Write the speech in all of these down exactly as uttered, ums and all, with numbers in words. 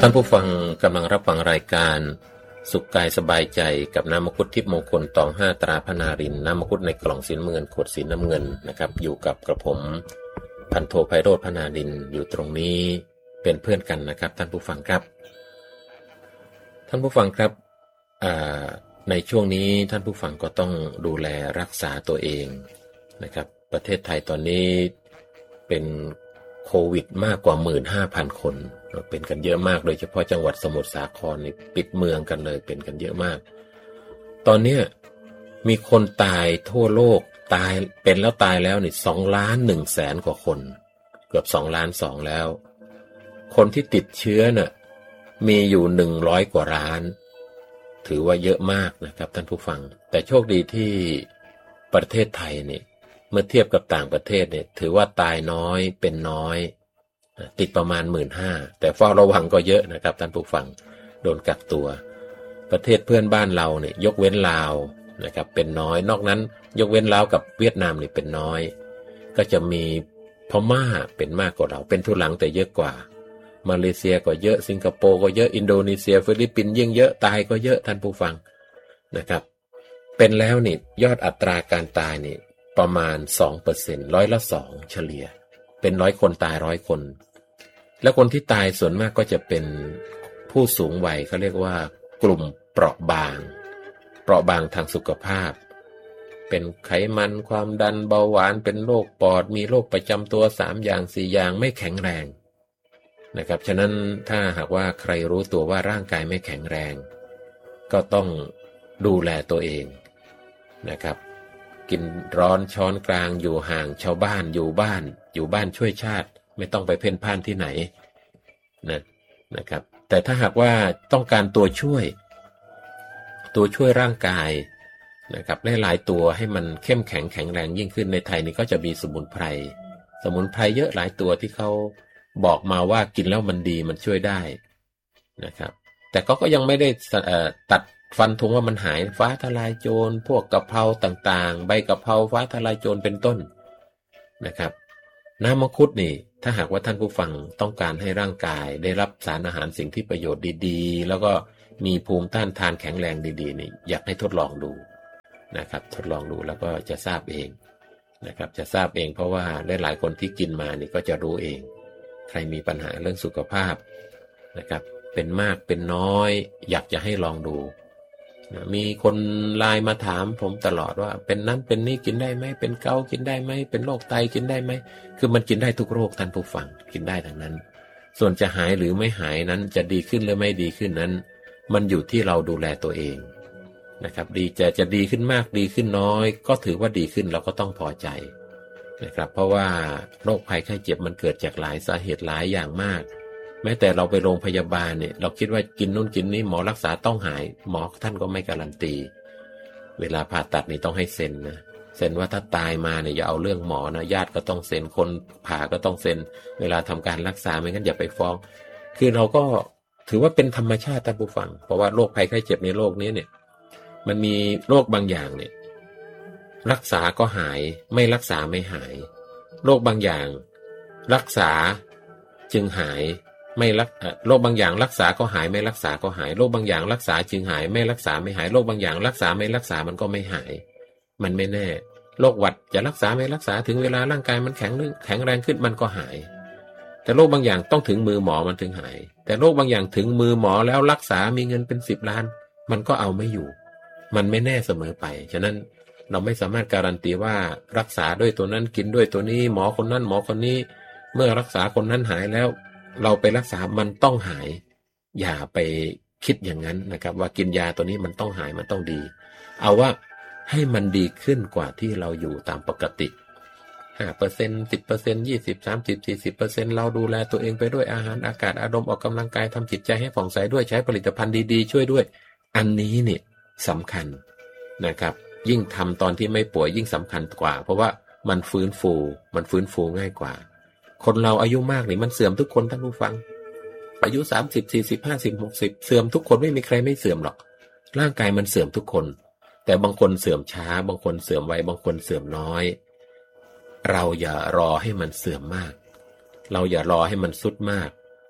ท่านผู้ฟังกำลังรับฟังรายการสุขกายสบายใจกับน้ำมังคุดทิพย์มงคลตองห้าตราพนารินน้ำมังคุดในกล่องสีน้ำเงินขวดสีน้ำเงินนะครับอยู่กับกระผมพันโทไพโรจน์พนารินอยู่ตรงนี้เป็นเพื่อนกันนะครับท่านผู้ฟังครับท่านผู้ฟังครับในช่วงนี้ท่านผู้ฟังก็ต้องดูแลรักษาตัวเองนะครับประเทศไทยตอนนี้เป็นโควิดมากกว่า หนึ่งหมื่นห้าพัน คนเป็นกันเยอะมากโดยเฉพาะจังหวัดสมุทรสาครนี่ปิดเมืองกันเลยเป็นกันเยอะมากตอนนี้มีคนตายทั่วโลกตายเป็นแล้วตายแล้วนี่สองล้านหนึ่งแสนกว่าคนเกือบสองล้านสองแล้วคนที่ติดเชื้อน่ะมีอยู่หนึ่งร้อยกว่าล้านถือว่าเยอะมากนะครับท่านผู้ฟังแต่โชคดีที่ประเทศไทยนี่เมื่อเทียบกับต่างประเทศเนี่ยถือว่าตายน้อยเป็นน้อยติดประมาณ หนึ่งหมื่นห้าพัน แต่เฝ้าระวังก็เยอะนะครับท่านผู้ฟังโดนกักตัวประเทศเพื่อนบ้านเราเนี่ยยกเว้นลาวนะครับเป็นน้อยนอกนั้นยกเว้นลาวกับเวียดนามนี่เป็นน้อยก็จะมีพม่าเป็นมากกว่าเราเป็นทุลังแต่เยอะกว่ามาเลเซียก็เยอะสิงคโปร์ก็เยอะอินโดนีเซียฟิลิปปินส์ยิ่งเยอะตายก็เยอะท่านผู้ฟังนะครับเป็นแล้วนี่ยอดอัตราการตายนี่ประมาณ สองเปอร์เซ็นต์ ร้อยละสองเฉลี่ยเป็นร้อยคนตายร้อยคนแล้วคนที่ตายส่วนมากก็จะเป็นผู้สูงวัยเขาเรียกว่ากลุ่มเปราะบางเปราะบางทางสุขภาพเป็นไขมันความดันเบาหวานเป็นโรคปอดมีโรคประจำตัวสามอย่างสี่อย่างไม่แข็งแรงนะครับฉะนั้นถ้าหากว่าใครรู้ตัวว่าร่างกายไม่แข็งแรงก็ต้องดูแลตัวเองนะครับกินร้อนช้อนกลางอยู่ห่างชาวบ้านอยู่บ้านอยู่บ้านช่วยชาติไม่ต้องไปเพ่นพ่านที่ไหนนะนะครับแต่ถ้าหากว่าต้องการตัวช่วยตัวช่วยร่างกายนะครับหลายๆตัวให้มันเข้มแข็งแข็งแรงยิ่งขึ้นในไทยนี่ก็จะมีสมุนไพรสมุนไพรเยอะหลายตัวที่เขาบอกมาว่ากินแล้วมันดีมันช่วยได้นะครับแต่เขาก็ยังไม่ได้ตัดฟันธงว่ามันหายฟ้าทลายโจรพวกกะเพราต่างๆใบกะเพราฟ้าทลายโจรเป็นต้นนะครับน้ำมังคุดนี่ถ้าหากว่าท่านผู้ฟังต้องการให้ร่างกายได้รับสารอาหารสิ่งที่ประโยชน์ดีๆแล้วก็มีภูมิต้านทานแข็งแรงดีๆนี่อยากให้ทดลองดูนะครับทดลองดูแล้วก็จะทราบเองนะครับจะทราบเองเพราะว่าหลายๆคนที่กินมานี่ก็จะรู้เองใครมีปัญหาเรื่องสุขภาพนะครับเป็นมากเป็นน้อยอยากจะให้ลองดูนะมีคนไลน์มาถามผมตลอดว่าเป็นนั้นเป็นนี่กินได้ไหมเป็นเกาต์กินได้ไหมเป็นโรคไตกินได้ไหมคือมันกินได้ทุกโรคท่านผู้ฟังกินได้ทั้งนั้นส่วนจะหายหรือไม่หายนั้นจะดีขึ้นหรือไม่ดีขึ้นนั้นมันอยู่ที่เราดูแลตัวเองนะครับดีจะจะดีขึ้นมากดีขึ้นน้อยก็ถือว่าดีขึ้นเราก็ต้องพอใจนะครับเพราะว่าโรคภัยไข้เจ็บมันเกิดจากหลายสาเหตุหลายอย่างมากแม้แต่เราไปโรงพยาบาลเนี่ยเราคิดว่ากินนู่นกินนี่หมอรักษาต้องหายหมอท่านก็ไม่การันตีเวลาผ่าตัดนี่ต้องให้เซ็นนะเซ็นว่าถ้าตายมาเนี่ยอย่าเอาเรื่องหมอนะญาติก็ต้องเซ็นคนผ่าก็ต้องเซ็นเวลาทำการรักษาไม่งั้นอย่าไปฟ้องคือเราก็ถือว่าเป็นธรรมชาติท่านผู้ฟังเพราะว่าโรคภัยไข้เจ็บในโลกนี้เนี่ยมันมีโรคบางอย่างเนี่ยรักษาก็หายไม่รักษาไม่หายโรคบางอย่างรักษาจึงหายไม่รักโรคบางอย่างรักษาก็หายไม่รักษาก็หายโรคบางอย่างรักษาจึงหายไม่รักษาไม่หายโรคบางอย่างรักษาไม่รักษามันก็ไม่หายมันไม่แน่โรคหวัดจะรักษาไม่รักษาถึงเวลาร่างกายมันแข็งแข็งแรงขึ้นมันก็หายแต่โรคบางอย่างต้องถึงมือหมอมันถึงหายแต่โรคบางอย่างถึงมือหมอแล้วรักษามีเงินเป็นสิบล้านมันก็เอาไม่อยู่มันไม่แน่เสมอไปฉะนั้นเราไม่สามารถการันตีว่ารักษาด้วยตัวนั้นกินด้วยตัวนี้หมอคนนั้นหมอคนนี้เมื่อรักษาคนนั้นหายแล้วเราไปรักษามันต้องหายอย่าไปคิดอย่างนั้นนะครับว่ากินยาตัวนี้มันต้องหายมันต้องดีเอาว่าให้มันดีขึ้นกว่าที่เราอยู่ตามปกติ ห้าเปอร์เซ็นต์ สิบเปอร์เซ็นต์ ยี่สิบ สามสิบ สี่สิบเปอร์เซ็นต์ เราดูแลตัวเองไปด้วยอาหารอากาศอารมณ์ออกกำลังกายทำจิตใจให้ผ่องใสด้วยใช้ผลิตภัณฑ์ดีๆช่วยด้วยอันนี้เนี่ยสำคัญนะครับยิ่งทำตอนที่ไม่ป่วยยิ่งสำคัญกว่าเพราะว่ามันฟื้นฟูมันฟื้นฟูง่ายกว่าคนเราอายุมากนี่มันเสื่อมทุกคนท่านผู้ฟังอายุสามสิบ สี่สิบ ห้าสิบ หกสิบเสื่อมทุกคนไม่มีใครไม่เสื่อมหรอกร่างกายมันเสื่อมทุกคนแต่บางคนเสื่อมช้าบางคนเสื่อมไวบางคนเสื่อมน้อยเราอย่ารอให้มันเสื่อมมากเราอย่ารอให้มันทรุดมาก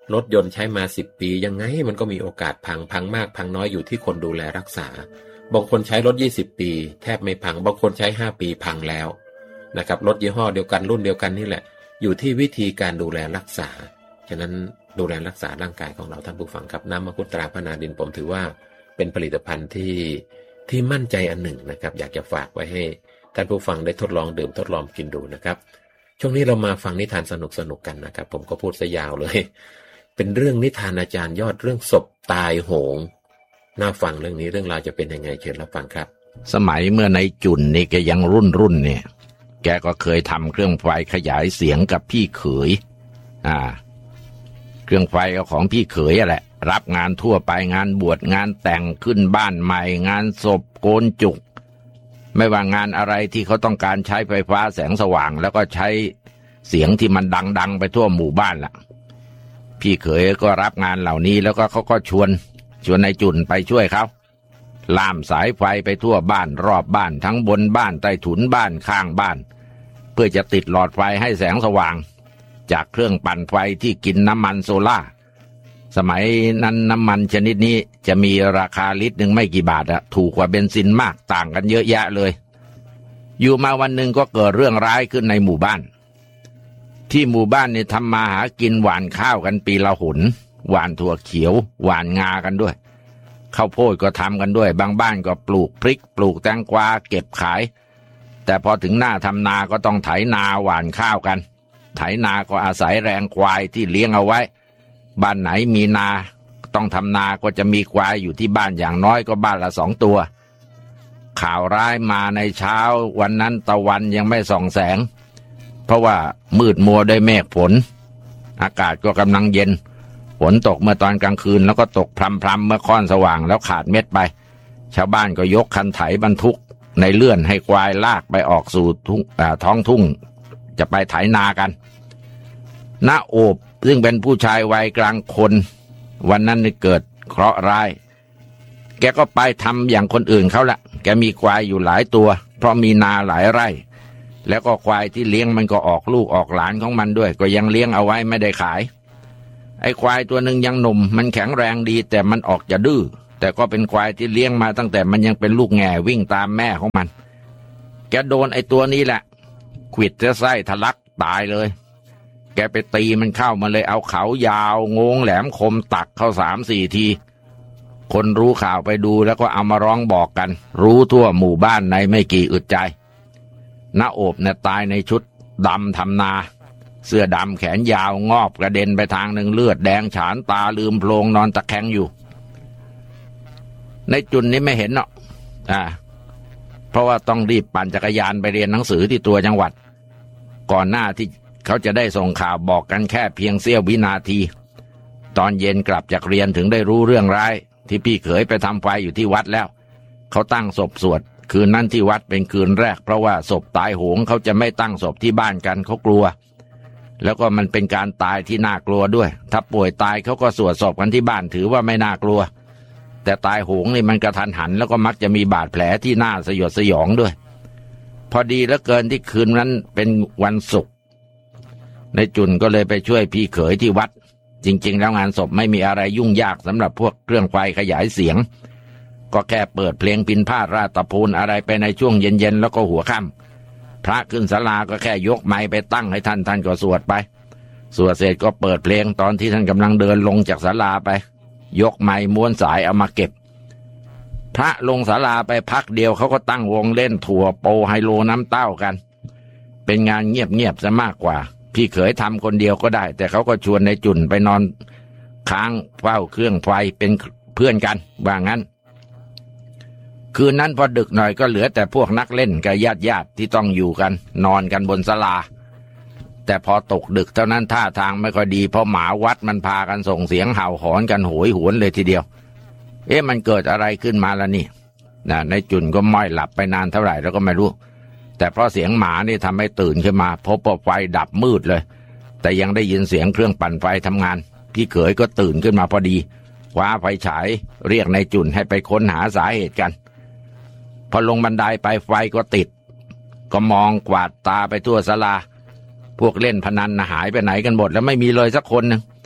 รถยนต์ใช้มาสิบปียังไงมันก็มีโอกาสพังพังมากพังน้อยอยู่ที่คนดูแลรักษาบางคนใช้รถยี่สิบปีแทบไม่พังบางคนใช้ห้าปีพังแล้วนะครับรถยี่ห้อเดียวกันรุ่นเดียวกันนี่แหละอยู่ที่วิธีการดูแลรักษาฉะนั้นดูแลรักษาร่างกายของเราท่านผู้ฟังครับน้ำมังคุดตราพนาดินผมถือว่าเป็นผลิตภัณฑ์ที่ที่มั่นใจอันหนึ่งนะครับอยากจะฝากไว้ให้ท่านผู้ฟังได้ทดลองดื่มทดลองกินดูนะครับช่วงนี้เรามาฟังนิทานสนุกๆกันนะครับผมก็พูดซะยาวเลยเป็นเรื่องนิทานอาจารย์ยอดเรื่องศพตายโหงน่าฟังเรื่องนี้เรื่องราวจะเป็นยังไงเชิญรับฟังครับสมัยเมื่อในจุนนี่แกยังรุ่นรุ่นเนี่ยแกก็เคยทำเครื่องไฟขยายเสียงกับพี่เขยอ่าเครื่องไฟก็ของพี่เขยแหละรับงานทั่วไปงานบวชงานแต่งขึ้นบ้านใหม่งานศพโกนจุกไม่ว่างานอะไรที่เขาต้องการใช้ไฟฟ้าแสงสว่างแล้วก็ใช้เสียงที่มันดังๆไปทั่วหมู่บ้านล่ะพี่เขยก็รับงานเหล่านี้แล้วก็เขาก็ชวนชวนนายจุนไปช่วยเขาล่ามสายไฟไปทั่วบ้านรอบบ้านทั้งบนบ้านใต้ถุนบ้านข้างบ้านเพื่อจะติดหลอดไฟให้แสงสว่างจากเครื่องปั่นไฟที่กินน้ำมันโซล่าสมัยนั้นน้ำมันชนิดนี้จะมีราคาลิตรหนึ่งไม่กี่บาทอะถูกกว่าเบนซินมากต่างกันเยอะแยะเลยอยู่มาวันหนึ่งก็เกิดเรื่องร้ายขึ้นในหมู่บ้านที่หมู่บ้านนี่ทำมาหากินหว่านข้าวกันปีละหนหว่านถั่วเขียวหว่านงากันด้วยข้าวโพดก็ทำกันด้วยบางบ้านก็ปลูกพริกปลูกแตงกวาเก็บขายแต่พอถึงหน้าทำนาก็ต้องไถนาหว่านข้าวกันไถนาก็อาศัยแรงควายที่เลี้ยงเอาไว้บ้านไหนมีนาต้องทำนาก็จะมีควายอยู่ที่บ้านอย่างน้อยก็บ้านละสองตัวข่าวร้ายมาในเช้าวันนั้นตะวันยังไม่ส่องแสงเพราะว่ามืดมัวด้วยเมฆฝนอากาศก็กำลังเย็นฝนตกเมื่อตอนกลางคืนแล้วก็ตกพรำๆเมื่อค่อนสว่างแล้วขาดเม็ดไปชาวบ้านก็ยกคันไถบรรทุกในเลื่อนให้ควายลากไปออกสู่ทุ่งท้องทุ่งจะไปไถนากันน้าโอบซึ่งเป็นผู้ชายวัยกลางคนวันนั้นเกิดเคราะห์ร้ายแกก็ไปทำอย่างคนอื่นเขาละแกมีควายอยู่หลายตัวเพราะมีนาหลายไร่แล้วก็ควายที่เลี้ยงมันก็ออกลูกออกหลานของมันด้วยก็ยังเลี้ยงเอาไว้ไม่ได้ขายไอ้ควายตัวหนึ่งยังหนุ่มมันแข็งแรงดีแต่มันออกจะดื้อแต่ก็เป็นควายที่เลี้ยงมาตั้งแต่มันยังเป็นลูกแง่วิ่งตามแม่ของมันแกโดนไอ้ตัวนี้แหละขวิดจะไส้ทะลักตายเลยแกไปตีมันเข้ามาเลยเอาเขายาวงงแหลมคมตักเข้าสามสี่ทีคนรู้ข่าวไปดูแล้วก็เอามาร้องบอกกันรู้ทั่วหมู่บ้านในไม่กี่อึดใจน้าโอบเนี่ยตายในชุดดำทำนาเสื้อดำแขนยาวงอบกระเด็นไปทางหนึ่งเลือดแดงฉานตาลืมโพลงนอนตะแคงอยู่ในจุนนี้ไม่เห็นเนาะอ่าเพราะว่าต้องรีบปั่นจักรยานไปเรียนหนังสือที่ตัวจังหวัดก่อนหน้าที่เขาจะได้ส่งข่าวบอกกันแค่เพียงเสี้ยววินาทีตอนเย็นกลับจากเรียนถึงได้รู้เรื่องร้ายที่พี่เขยไปทำไฟอยู่ที่วัดแล้วเขาตั้งศพสวดคืนนั้นที่วัดเป็นคืนแรกเพราะว่าศพตายโหงเขาจะไม่ตั้งศพที่บ้านกันเขากลัวแล้วก็มันเป็นการตายที่น่ากลัวด้วยถ้าป่วยตายเขาก็สวดศพกันที่บ้านถือว่าไม่น่ากลัวแต่ตายโหงนี่มันกระทันหันแล้วก็มักจะมีบาดแผลที่น่าสยดสยองด้วยพอดีเหลือเกินที่คืนนั้นเป็นวันศุกร์ในจุนก็เลยไปช่วยพี่เขยที่วัดจริงๆแล้วงานศพไม่มีอะไรยุ่งยากสำหรับพวกเครื่องไฟขยายเสียงก็แค่เปิดเพลงพิณพาทราชตะพูนอะไรไปในช่วงเย็นๆแล้วก็หัวค่ำพระขึ้นศาลาก็แค่ยกไมค์ไปตั้งให้ท่านท่านก็สวดไปสวดเสร็จก็เปิดเพลงตอนที่ท่านกำลังเดินลงจากศาลาไปยกไมค์ม้วนสายเอามาเก็บพระลงศาลาไปพักเดียวเขาก็ตั้งวงเล่นถั่วโปไฮโลน้ำเต้ากันเป็นงานเงียบๆซะมากกว่าพี่เขยทำคนเดียวก็ได้แต่เขาก็ชวนในจุนไปนอนค้างเฝ้าเครื่องไฟเป็นเพื่อนกันว่างั้นคืนนั้นพอดึกหน่อยก็เหลือแต่พวกนักเล่นกับญาติญาติที่ต้องอยู่กันนอนกันบนศาลาแต่พอตกดึกเท่านั้นท่าทางไม่ค่อยดีเพราะหมาวัดมันพากันส่งเสียงเห่าหอนกันโหยหวนเลยทีเดียวเอ๊ะมันเกิดอะไรขึ้นมาล่ะนี่นะในจุนก็ม้อยหลับไปนานเท่าไหร่แล้วก็ไม่รู้แต่เพราะเสียงหมานี่ทำให้ตื่นขึ้นมาพบว่าไฟดับมืดเลยแต่ยังได้ยินเสียงเครื่องปั่นไฟทำงานพี่เขยก็ตื่นขึ้นมาพอดีคว้าไฟฉายเรียกนายจุนให้ไปค้นหาสาเหตุกันพอลงบันไดไปไฟก็ติดก็มองกวาดตาไปทั่วศาลาพวกเล่นพนันหายไปไหนกันหมดแล้วไม่มีเลยสักคนนึง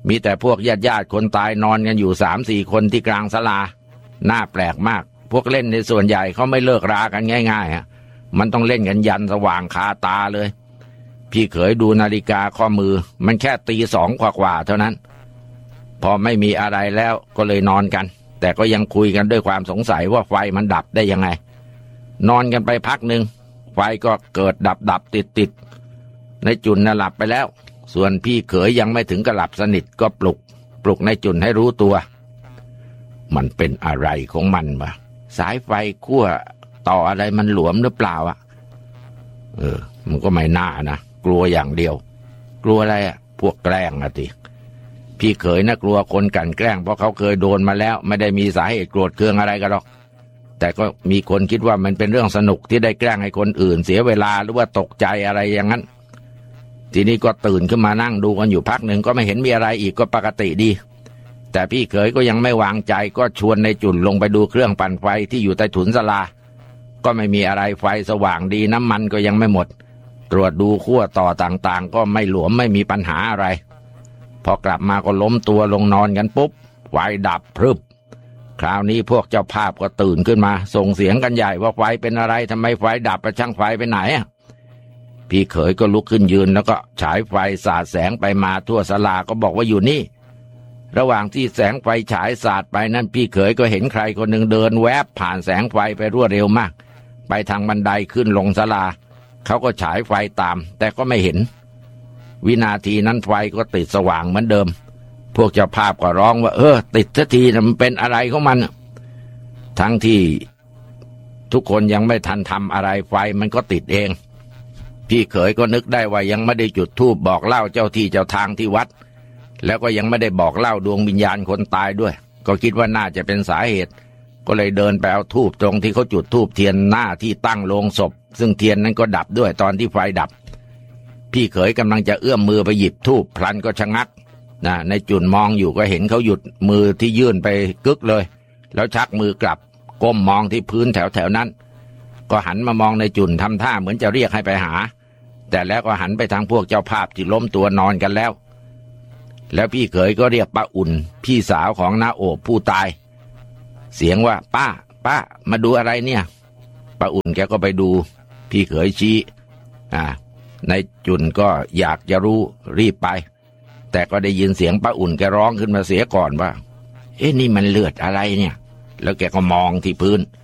มีแต่พวกญาติญาติคนตายนอนกันอยู่สามสี่คนที่กลางศาลาน่าแปลกมากพวกเล่นในส่วนใหญ่เขาไม่เลิกรากันง่ายๆฮะมันต้องเล่นกันยันสว่างคาตาเลยพี่เขยดูนาฬิกาข้อมือมันแค่ตีสองกว่าๆเท่านั้นพอไม่มีอะไรแล้วก็เลยนอนกันแต่ก็ยังคุยกันด้วยความสงสัยว่าไฟมันดับได้ยังไงนอนกันไปพักหนึ่งไฟก็เกิดดับดับติดติดในจุนน่ะหลับไปแล้วส่วนพี่เขยยังไม่ถึงกับหลับสนิทก็ปลุกปลุกในจุนให้รู้ตัวมันเป็นอะไรของมันวะสายไฟขั้วต่ออะไรมันหลวมหรือเปล่าอ่ะเออมันก็ไม่น่านะกลัวอย่างเดียวกลัวอะไรอ่ะพวกแกล้งอ่ะติพี่เขยน่ะกลัวคนกลั่นแกล้งเพราะเขาเคยโดนมาแล้วไม่ได้มีสาเหตุโกรธเคืองอะไรกันหรอกแต่ก็มีคนคิดว่ามันเป็นเรื่องสนุกที่ได้แกล้งให้คนอื่นเสียเวลาหรือว่าตกใจอะไรอย่างนั้นทีนี้ก็ตื่นขึ้นมานั่งดูกันอยู่พักหนึ่งก็ไม่เห็นมีอะไรอีกก็ปกติดีแต่พี่เขยก็ยังไม่วางใจก็ชวนในจุ่นลงไปดูเครื่องปั่นไฟที่อยู่ใต้ถุนศาลาก็ไม่มีอะไรไฟสว่างดีน้ำมันก็ยังไม่หมดตรวจดูขั้วต่อต่างๆก็ไม่หลวมไม่มีปัญหาอะไรพอกลับมาก็ล้มตัวลงนอนกันปุ๊บไฟดับพรึบคราวนี้พวกเจ้าภาพก็ตื่นขึ้นมาส่งเสียงกันใหญ่ว่าไฟเป็นอะไรทำไมไฟดับไปช่างไฟไปไหนอ่ะพี่เขยก็ลุกขึ้นยืนแล้วก็ฉายไฟสาดแสงไปมาทั่วศาลาก็บอกว่าอยู่นี่ระหว่างที่แสงไฟฉายสาดไปนั้นพี่เขยก็เห็นใครคนหนึ่งเดินแวบผ่านแสงไฟไปรวดเร็วมากไปทางบันไดขึ้นลงศาลาเขาก็ฉายไฟตามแต่ก็ไม่เห็นวินาทีนั้นไฟก็ติดสว่างเหมือนเดิมพวกเจ้าภาพก็ร้องว่าเออติดสักทีมันเป็นอะไรของมันทั้งที่ทุกคนยังไม่ทันทำอะไรไฟมันก็ติดเองพี่เขยก็นึกได้ว่ายังไม่ได้จุดธูปบอกเล่าเจ้าที่เจ้าทางที่วัดแล้วก็ยังไม่ได้บอกเล่าดวงวิญญาณคนตายด้วยก็คิดว่าน่าจะเป็นสาเหตุก็เลยเดินไปเอาธูปตรงที่เขาจุดธูปเทียนหน้าที่ตั้งโลงศพซึ่งเทียนนั้นก็ดับด้วยตอนที่ไฟดับพี่เขยกำลังจะเอื้อมมือไปหยิบธูปพลันก็ชะงักนะในจุนมองอยู่ก็เห็นเขาหยุดมือที่ยื่นไปกึกเลยแล้วชักมือกลับก้มมองที่พื้นแถวๆนั้นก็หันมามองในจุนทำท่าเหมือนจะเรียกให้ไปหาแต่แล้วก็หันไปทางพวกเจ้าภาพที่ล้มตัวนอนกันแล้วแล้วพี่เขยก็เรียกป้าอุ่นพี่สาวของน้าโอบผู้ตายเสียงว่าป้าป้ามาดูอะไรเนี่ยป้าอุ่นแกก็ไปดูพี่เขยชี้อ่าในจุนก็อยากจะรู้รีบไปแต่ก็ได้ยินเสียงป้าอุ่นแกร้องขึ้นมาเสียก่อนว่าเอ๊ะนี่มันเลือดอะไรเนี่ยแล้วแกก็มองที่พื้น